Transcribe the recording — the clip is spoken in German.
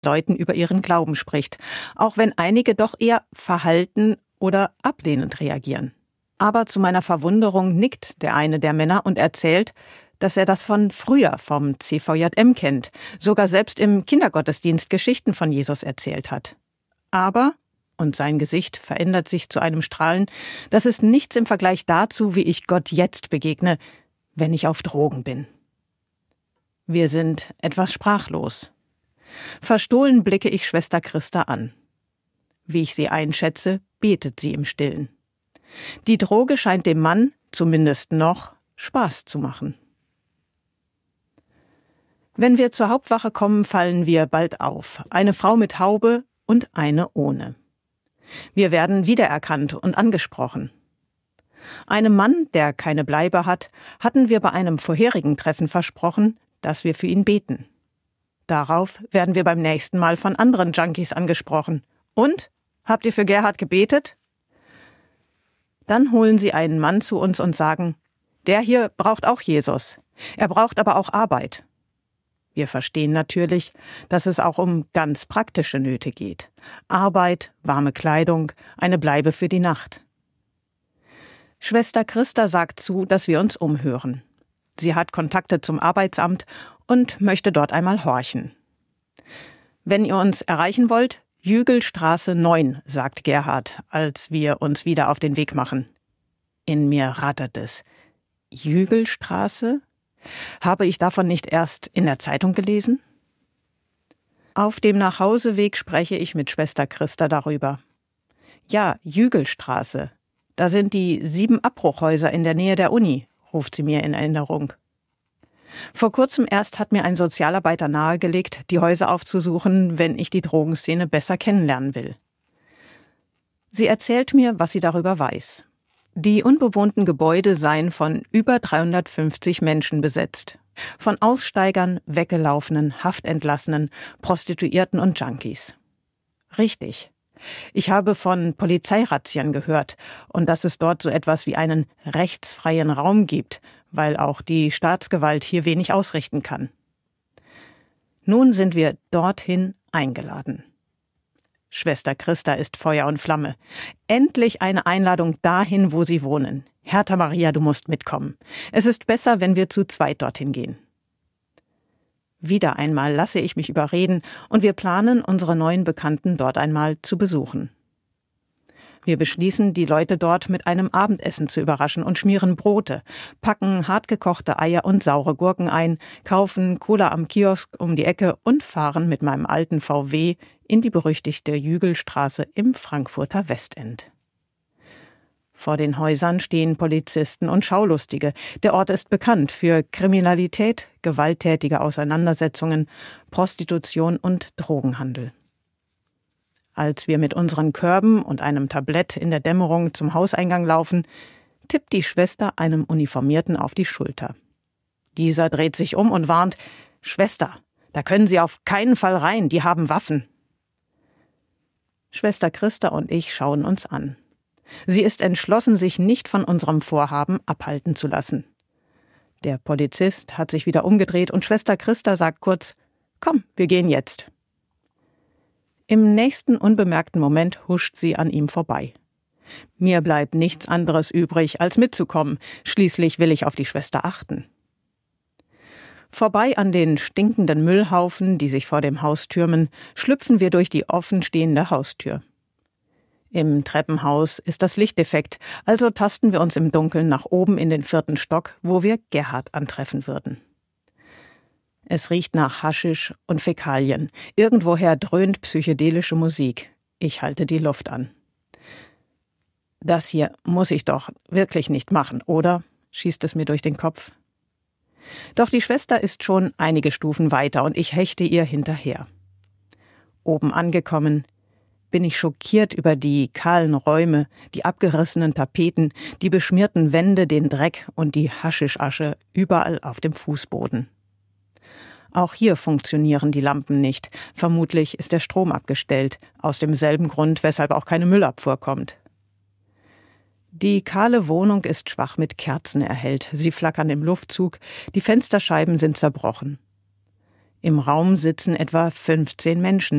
Leuten über ihren Glauben spricht, auch wenn einige doch eher verhalten oder ablehnend reagieren. Aber zu meiner Verwunderung nickt der eine der Männer und erzählt, dass er das von früher vom CVJM kennt, sogar selbst im Kindergottesdienst Geschichten von Jesus erzählt hat. Aber, und sein Gesicht verändert sich zu einem Strahlen, das ist nichts im Vergleich dazu, wie ich Gott jetzt begegne, wenn ich auf Drogen bin. Wir sind etwas sprachlos. Verstohlen blicke ich Schwester Christa an. Wie ich sie einschätze, betet sie im Stillen. Die Droge scheint dem Mann, zumindest noch, Spaß zu machen. Wenn wir zur Hauptwache kommen, fallen wir bald auf. Eine Frau mit Haube und eine ohne. Wir werden wiedererkannt und angesprochen. Einem Mann, der keine Bleibe hat, hatten wir bei einem vorherigen Treffen versprochen, dass wir für ihn beten. Darauf werden wir beim nächsten Mal von anderen Junkies angesprochen. Und? Habt ihr für Gerhard gebetet? Dann holen sie einen Mann zu uns und sagen, der hier braucht auch Jesus. Er braucht aber auch Arbeit. Wir verstehen natürlich, dass es auch um ganz praktische Nöte geht. Arbeit, warme Kleidung, eine Bleibe für die Nacht. Schwester Christa sagt zu, dass wir uns umhören. Sie hat Kontakte zum Arbeitsamt und möchte dort einmal horchen. Wenn ihr uns erreichen wollt, Jügelstraße 9, sagt Gerhard, als wir uns wieder auf den Weg machen. In mir rattert es. Jügelstraße? Habe ich davon nicht erst in der Zeitung gelesen? Auf dem Nachhauseweg spreche ich mit Schwester Christa darüber. Ja, Jügelstraße. Da sind die 7 Abbruchhäuser in der Nähe der Uni, ruft sie mir in Erinnerung. Vor kurzem erst hat mir ein Sozialarbeiter nahegelegt, die Häuser aufzusuchen, wenn ich die Drogenszene besser kennenlernen will. Sie erzählt mir, was sie darüber weiß. Die unbewohnten Gebäude seien von über 350 Menschen besetzt. Von Aussteigern, Weggelaufenen, Haftentlassenen, Prostituierten und Junkies. Richtig. Ich habe von Polizeirazzien gehört und dass es dort so etwas wie einen rechtsfreien Raum gibt, weil auch die Staatsgewalt hier wenig ausrichten kann. Nun sind wir dorthin eingeladen. Schwester Christa ist Feuer und Flamme. Endlich eine Einladung dahin, wo sie wohnen. Hertha Maria, du musst mitkommen. Es ist besser, wenn wir zu zweit dorthin gehen. Wieder einmal lasse ich mich überreden und wir planen, unsere neuen Bekannten dort einmal zu besuchen. Wir beschließen, die Leute dort mit einem Abendessen zu überraschen und schmieren Brote, packen hartgekochte Eier und saure Gurken ein, kaufen Cola am Kiosk um die Ecke und fahren mit meinem alten VW in die berüchtigte Jügelstraße im Frankfurter Westend. Vor den Häusern stehen Polizisten und Schaulustige. Der Ort ist bekannt für Kriminalität, gewalttätige Auseinandersetzungen, Prostitution und Drogenhandel. Als wir mit unseren Körben und einem Tablett in der Dämmerung zum Hauseingang laufen, tippt die Schwester einem Uniformierten auf die Schulter. Dieser dreht sich um und warnt, »Schwester, da können Sie auf keinen Fall rein, die haben Waffen.« Schwester Christa und ich schauen uns an. Sie ist entschlossen, sich nicht von unserem Vorhaben abhalten zu lassen. Der Polizist hat sich wieder umgedreht und Schwester Christa sagt kurz, »Komm, wir gehen jetzt.« Im nächsten unbemerkten Moment huscht sie an ihm vorbei. Mir bleibt nichts anderes übrig, als mitzukommen. Schließlich will ich auf die Schwester achten. Vorbei an den stinkenden Müllhaufen, die sich vor dem Haus türmen, schlüpfen wir durch die offenstehende Haustür. Im Treppenhaus ist das Licht defekt, also tasten wir uns im Dunkeln nach oben in den 4. Stock, wo wir Gerhard antreffen würden. Es riecht nach Haschisch und Fäkalien. Irgendwoher dröhnt psychedelische Musik. Ich halte die Luft an. Das hier muss ich doch wirklich nicht machen, oder? Schießt es mir durch den Kopf. Doch die Schwester ist schon einige Stufen weiter und ich hechte ihr hinterher. Oben angekommen bin ich schockiert über die kahlen Räume, die abgerissenen Tapeten, die beschmierten Wände, den Dreck und die Haschischasche überall auf dem Fußboden. Auch hier funktionieren die Lampen nicht. Vermutlich ist der Strom abgestellt, aus demselben Grund, weshalb auch keine Müllabfuhr kommt. Die kahle Wohnung ist schwach mit Kerzen erhellt. Sie flackern im Luftzug, die Fensterscheiben sind zerbrochen. Im Raum sitzen etwa 15 Menschen.